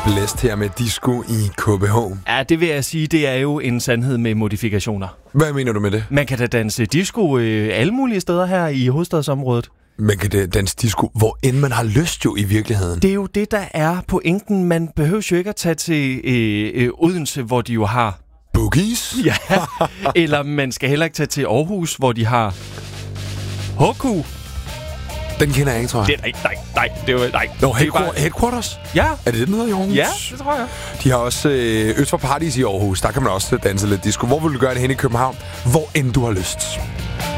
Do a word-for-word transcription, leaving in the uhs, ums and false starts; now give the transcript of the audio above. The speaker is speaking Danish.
blæst her med disco i K B H. Ja, det vil jeg sige, det er jo en sandhed med modifikationer. Hvad mener du med det? Man kan da danse disco øh, alle mulige steder her i hovedstadsområdet. Man kan da danse disco, hvor end man har lyst jo i virkeligheden. Det er jo det, der er pointen. Man behøver jo ikke at tage til øh, øh, Odense, hvor de jo har... Boogies? Ja, eller man skal heller ikke tage til Aarhus, hvor de har... H Q. Den kender jeg ikke, tror jeg. Det er, nej, nej, nej, det er nej. Nå, det er headquarters. bare... headquarters? Ja. Er det det, den hedder i Aarhus? Ja, det tror jeg. De har også øh, Øst for Paradis i Aarhus. Der kan man også danse lidt disco. Hvor vil du gøre det hen i København? Hvor end du har lyst.